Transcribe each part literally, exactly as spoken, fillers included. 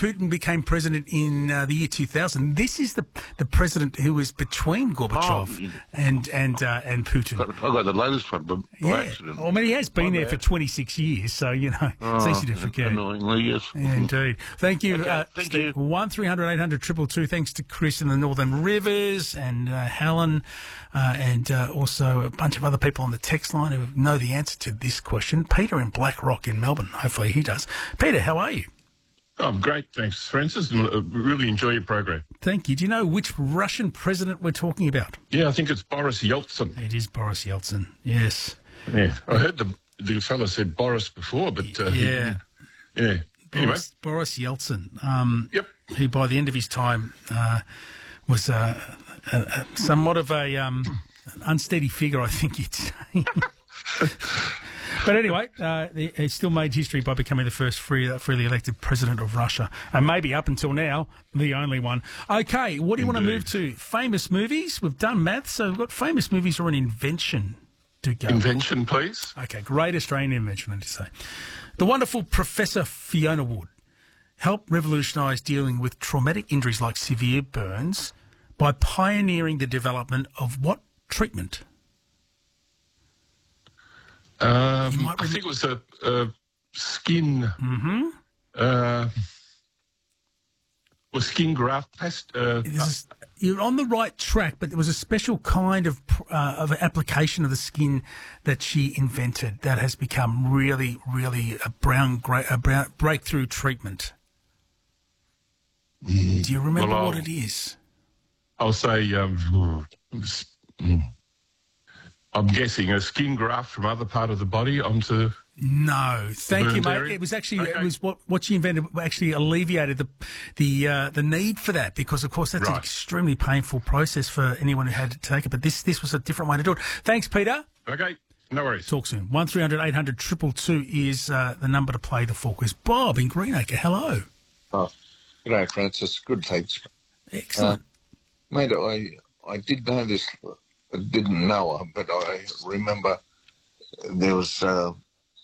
Putin became president in uh, the year two thousand. This is the the president who was between Gorbachev Oh, yeah. and and uh, and Putin. I got the latest one, but by Yeah. accident. Well, I mean, he has been My there bad. for twenty-six years, so, you know, it's Oh, easy to forget. Annoyingly, yes. Indeed. Thank you, Okay, uh, thank Steve. you. one three hundred eight hundred two two two. Thanks to Chris in the Northern Rivers and uh, Helen uh, and uh, also a bunch of other people on the text line who know the answer to this question. Peter in Black Rock in Melbourne. Hopefully he does. Peter, how are you? Oh, great. Thanks, Francis. And, uh, really enjoy your program. Thank you. Do you know which Russian president we're talking about? Yeah, I think it's Boris Yeltsin. It is Boris Yeltsin. Yes. Yeah, I heard the the fellow said Boris before, but uh, he- Yeah. yeah. Anyway, Boris, Boris Yeltsin, um, Yep. who by the end of his time uh, was uh, a, a, somewhat of a um, an unsteady figure, I think you'd say. But anyway, uh, he, he still made history by becoming the first free, uh, freely elected president of Russia. And maybe up until now, the only one. Okay, what do you want to Indeed. move to? Famous movies? We've done maths, so we've got famous movies or an invention to go. invention, please. Okay, great Australian invention, I need to say. The wonderful Professor Fiona Wood helped revolutionise dealing with traumatic injuries like severe burns by pioneering the development of what treatment? Um, You might I rem- think it was a, a skin. Mm-hmm. Uh, was skin graft test? Uh, This is, you're on the right track, but there was a special kind of uh, of application of the skin that she invented that has become really, really a brown, gra- a brown breakthrough treatment. Do you remember Well, what I'll- it is? I'll say. Um, s- mm. I'm guessing a skin graft from other part of the body onto. No, thank you, burns mate. area? It was actually it Okay. was what what she invented actually alleviated the the uh, the need for that because of course that's an Right. extremely painful process for anyone who had to take it. But this this was a different way to do it. Thanks, Peter. Okay, no worries. Talk soon. One three hundred eight hundred triple two is uh, the number to play the full quiz. Bob in Greenacre. Hello. Oh, g'day, Francis. Good, thanks. Excellent. Mate, I I did know this, I didn't know her, but I remember there was uh,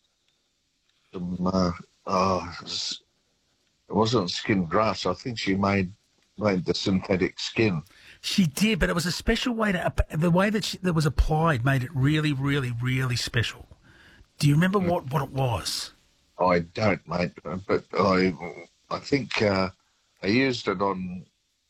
some, uh, oh, it, was, it wasn't skin grafts. I think she made made the synthetic skin. She did, but it was a special way to the way that she, that was applied made it really, really, really special. Do you remember what, what it was? I don't, mate, but I I think uh, I used it on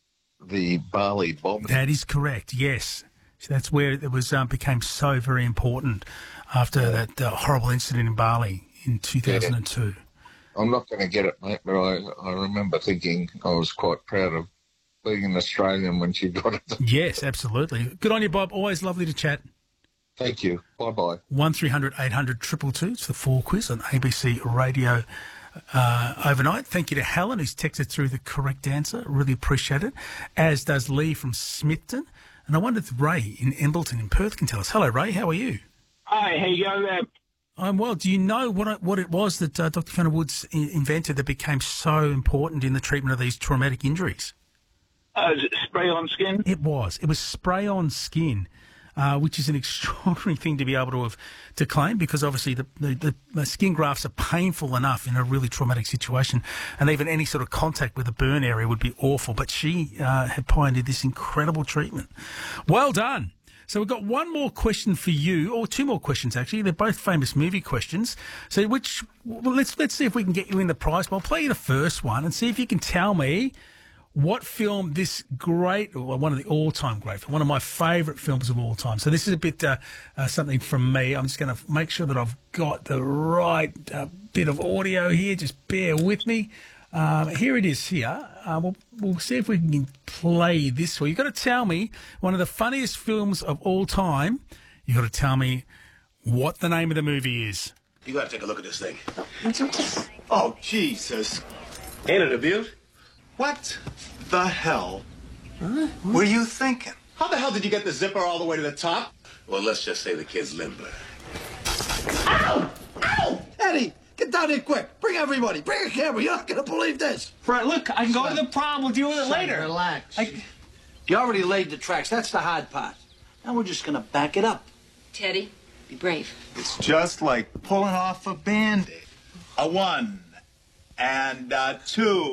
the Bali bomb. That is correct. Yes, so that's where it was um, became so very important after that uh, horrible incident in Bali in two thousand two. I'm not going to get it, mate, but I, I remember thinking I was quite proud of being an Australian when she got it. Yes, absolutely. Good on you, Bob. Always lovely to chat. Thank you. Bye-bye. One three hundred eight hundred triple two. It's the Four Quiz on A B C Radio uh, overnight. Thank you to Helen, who's texted through the correct answer. Really appreciate it. As does Lee from Smithton. And I wonder if Ray in Embleton in Perth can tell us. Hello, Ray. How are you? Hi, how you going there? I'm well. Do you know what it, what it was that uh, Doctor Fiona Woods i- invented that became so important in the treatment of these traumatic injuries? Uh, is it spray on skin? It was. It was spray-on skin, uh, which is an extraordinary thing to be able to have to claim because obviously the, the, the, the skin grafts are painful enough in a really traumatic situation, and even any sort of contact with the burn area would be awful. But she uh, had pioneered this incredible treatment. Well done. So we've got one more question for you, or two more questions actually. They're both famous movie questions. So which well, let's let's see if we can get you in the prize. I'll play you the first one and see if you can tell me what film this great, or one of the all-time great, one of my favourite films of all time. So this is a bit uh, uh, something from me. I'm just going to make sure that I've got the right uh, bit of audio here. Just bear with me. Um, here it is here. Uh, we'll, we'll see if we can play this one. You've got to tell me one of the funniest films of all time. You've got to tell me what the name of the movie is. You gotta take a look at this thing. Oh, Jesus. Ain't it a beaut? What the hell were you thinking? How the hell did you get the zipper all the way to the top? Well, let's just say the kid's limber. Eddie, get down here quick. Bring everybody. Bring a camera. You're not going to believe this. Fred, look, I can go to the prom. We'll deal with it later. Relax. I- You already laid the tracks. That's the hard part. Now we're just going to back it up. Teddy, be brave. It's just like pulling off a Band-Aid. A one and a two.